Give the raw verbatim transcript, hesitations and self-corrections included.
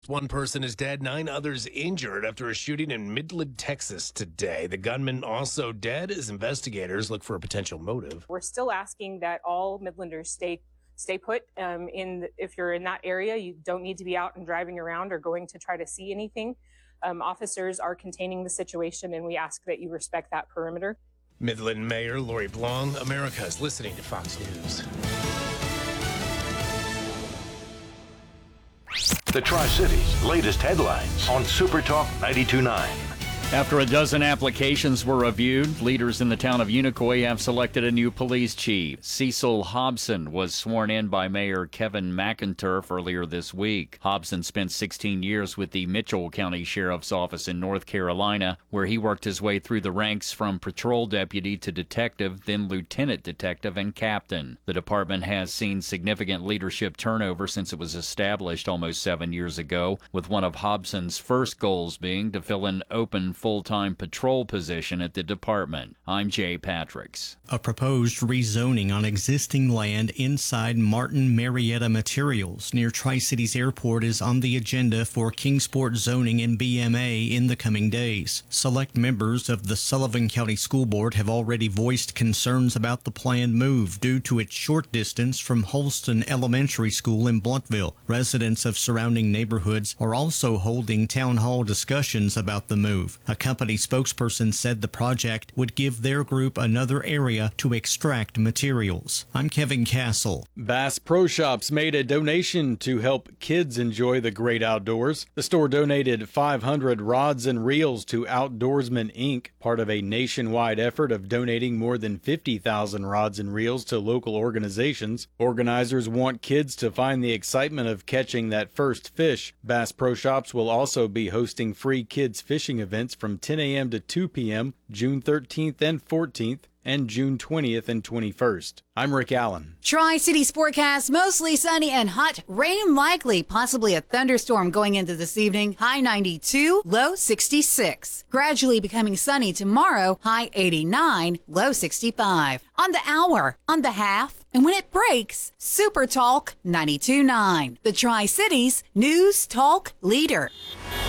One person is dead, nine others injured after a shooting in Midland, Texas today. The gunman also dead as investigators look for a potential motive. We're still asking that all Midlanders stay stay put. Um, in if you're in that area, you don't need to be out and driving around or going to try to see anything. Um, officers are containing the situation, and we ask that you respect that perimeter. Midland Mayor Lori Blong, America is listening to Fox News. The Tri-Cities' latest headlines on Super Talk ninety-two point nine. After a dozen applications were reviewed, leaders in the town of Unicoi have selected a new police chief. Cecil Hobson was sworn in by Mayor Kevin McInturf earlier this week. Hobson spent sixteen years with the Mitchell County Sheriff's Office in North Carolina, where he worked his way through the ranks from patrol deputy to detective, then lieutenant detective and captain. The department has seen significant leadership turnover since it was established almost seven years ago, with one of Hobson's first goals being to fill an open full-time patrol position at the department. I'm Jay Patricks. A proposed rezoning on existing land inside Martin Marietta Materials near Tri-Cities Airport is on the agenda for Kingsport zoning and B M A in the coming days. Select members of the Sullivan County School Board have already voiced concerns about the planned move due to its short distance from Holston Elementary School in Blountville. Residents of surrounding neighborhoods are also holding town hall discussions about the move. A company spokesperson said the project would give their group another area to extract materials. I'm Kevin Castle. Bass Pro Shops made a donation to help kids enjoy the great outdoors. The store donated five hundred rods and reels to Outdoorsman Incorporated, part of a nationwide effort of donating more than fifty thousand rods and reels to local organizations. Organizers want kids to find the excitement of catching that first fish. Bass Pro Shops will also be hosting free kids fishing events from ten a.m. to two p.m. June thirteenth and fourteenth and June twentieth and twenty-first. I'm Rick Allen. Tri-Cities forecast, mostly sunny and hot. Rain likely, possibly a thunderstorm going into this evening. High ninety-two, low sixty-six. Gradually becoming sunny tomorrow. High eighty-nine, low sixty-five. On the hour, on the half, and when it breaks, Super Talk ninety-two point nine. The Tri-Cities News Talk Leader.